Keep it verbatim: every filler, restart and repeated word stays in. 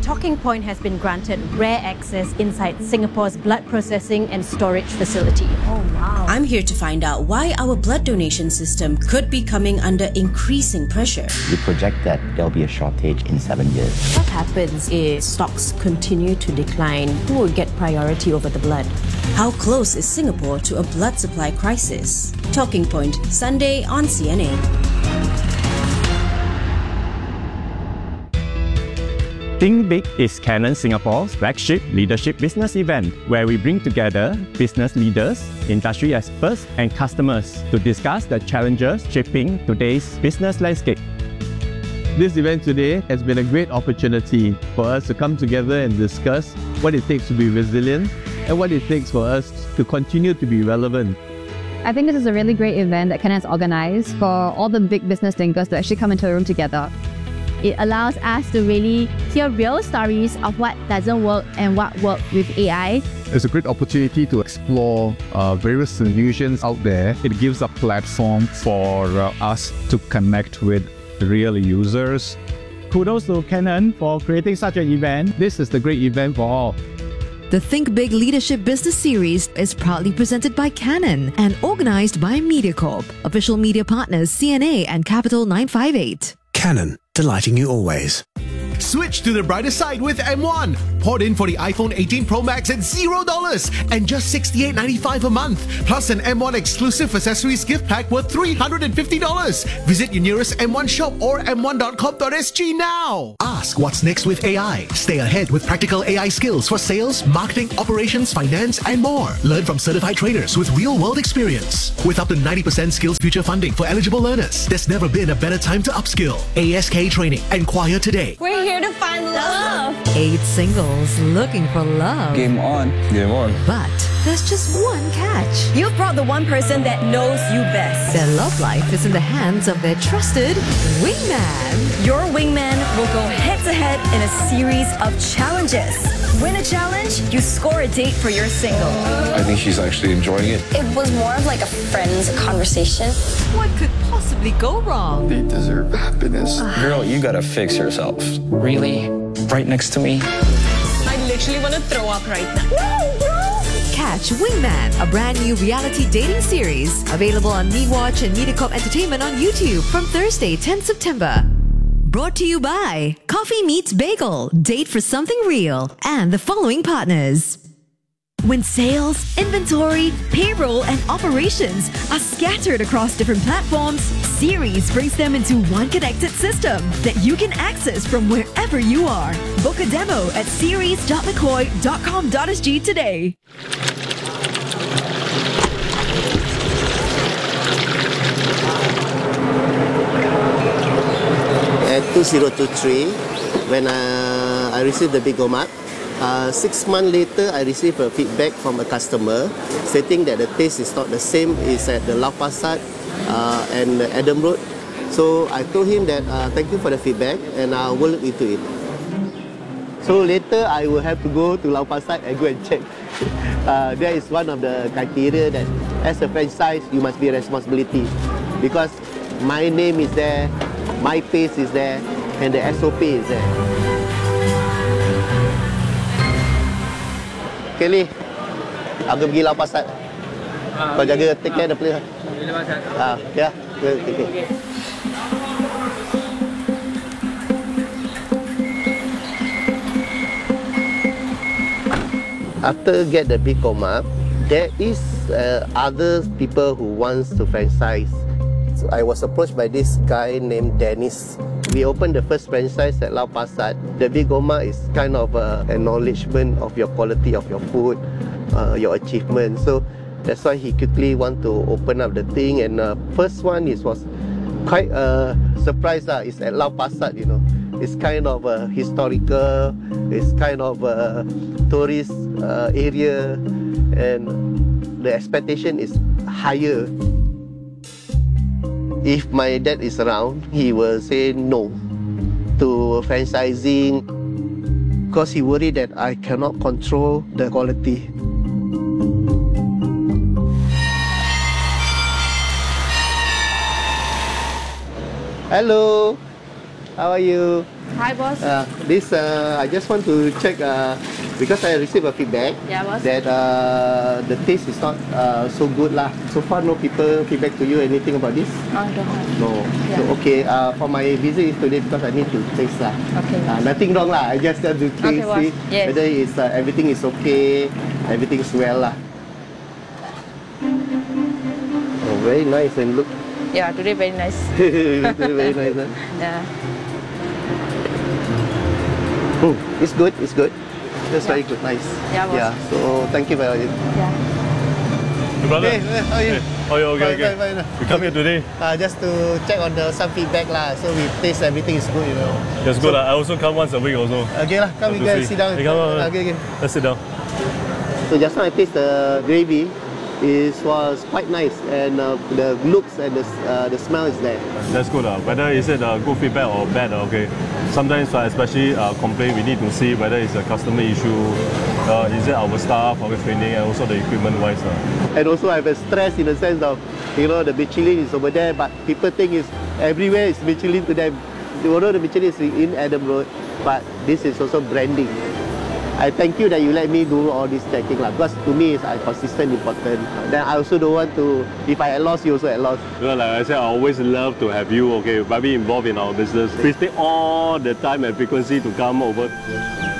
Talking Point has been granted rare access inside Singapore's blood processing and storage facility. Oh, wow. I'm here to find out why our blood donation system could be coming under increasing pressure. We project that there'll be a shortage in seven years. What happens if stocks continue to decline? Who will get priority over the blood? How close is Singapore to a blood supply crisis? Talking Point, Sunday on C N A. Think Big is Canon Singapore's flagship leadership business event, where we bring together business leaders, industry experts, and customers to discuss the challenges shaping today's business landscape. This event today has been a great opportunity for us to come together and discuss what it takes to be resilient and what it takes for us to continue to be relevant. I think this is a really great event that Canon has organized for all the big business thinkers to actually come into a room together. It allows us to really hear real stories of what doesn't work and what works with A I. It's a great opportunity to explore uh, various solutions out there. It gives a platform for uh, us to connect with real users. Kudos to Canon for creating such an event. This is the great event for all. The Think Big Leadership Business Series is proudly presented by Canon and organized by MediaCorp. Official media partners C N A and Capital nine five eight. Canon, delighting you always. Switch to the brighter side with M one. Port in for the iPhone eighteen Pro Max at zero dollars and just sixty-eight ninety-five a month. Plus an M one exclusive accessories gift pack worth three hundred fifty dollars. Visit your nearest M one shop or m one dot com dot s g now. Ask what's next with A I. Stay ahead with practical A I skills for sales, marketing, operations, finance, and more. Learn from certified trainers with real-world experience. With up to ninety percent skills future funding for eligible learners. There's never been a better time to upskill. A S K Training. Enquire today. We're here to find love. Eight singles looking for love. Game on. Game on. But there's just one catch. You've brought the one person that knows you best. Their love life is in the hands of their trusted wingman. Your wingman will go head-to-head in a series of challenges. Win a challenge, you score a date for your single. I think she's actually enjoying it. It was more of like a friend's conversation. What could possibly go wrong? They deserve happiness. Girl, you gotta fix yourself. Really? Right next to me? I literally want to throw up right now. No, bro! Catch Wingman, a brand new reality dating series. Available on MeWatch and MediaCorp Entertainment on YouTube from Thursday, tenth September. Brought to you by Coffee Meets Bagel, date for something real, and the following partners. When sales, inventory, payroll, and operations are scattered across different platforms, Series brings them into one connected system that you can access from wherever you are. Book a demo at series dot mccoy dot com dot s g today. At two thousand twenty-three, when uh, I received the Big Omak, uh, six months later, I received a feedback from a customer stating that the taste is not the same as at the Lau Pa Sat uh, and Adam Road. So I told him that uh, thank you for the feedback and I will look into it. So later, I will have to go to Lau Pa Sat and go and check. Uh, that is one of the criteria that as a franchise, you must be responsibility because my name is there, my face is there, and the S O P is there. Kelly, aku pergi Lau Pa Sat. Kau jaga, take care the place. Ah, yeah, take care. After get the Big Omak, there is uh, other people who wants to franchise. So I was approached by this guy named Dennis. We opened the first franchise at Lau Pa Sat. The Big Omak is kind of an acknowledgement of your quality of your food, uh, your achievement. So that's why he quickly want to open up the thing. And uh, first one is was quite a surprise. Uh, it's at Lau Pa Sat, you know. It's kind of a historical, it's kind of a tourist uh, area, and the expectation is higher. If my dad is around, he will say no to franchising because he worried that I cannot control the quality. Hello. How are you? Hi, boss. Uh, this uh, I just want to check uh, because I received a feedback Yeah, boss. that uh, the taste is not uh, so good lah. So far, no people feedback to you anything about this. Oh, don't have. No. Yeah. So okay. Uh, for my visit is today because I need to taste lah. Okay. Uh, nothing wrong lah. I just have to taste Okay, boss. it. Yes. Whether it's uh, everything is okay, everything is well lah. Oh, very nice and look. Yeah, today very nice. Very nice. Huh? Yeah. Hmm, it's good, it's good. That's very good, nice. Yeah, boss. Yeah, so thank you very much. Yeah. Hey, brother. Hey, hey, how are you? Hey, how are you? Okay, Fine, okay. fine, fine. We come here today. Uh, just to check on the some feedback lah. So we taste everything is good, you know. That's good. lah. I also come once a week also. Okay lah, come Have you to guys see. sit down. Hey, come on. Okay, okay. Let's sit down. So just now I taste the gravy. It was quite nice, and uh, the looks and the uh, the smell is there. That's good. Uh. Whether is it uh, good feedback or bad, uh, okay. Sometimes, uh, especially uh, complaint, we need to see whether it's a customer issue, uh, is it our staff, our training, and also the equipment wise. Uh. And also I have a stress in the sense of, you know, the Michelin is over there, but people think it's everywhere is Michelin to them. Although the Michelin is in Adam Road, but this is also branding. I thank you that you let me do all this checking lah, because to me it's uh, consistent important. Then I also don't want to, if I at loss, you also at loss. Well, like I said, I always love to have you, okay, but be involved in our business. Please take all the time and frequency to come over.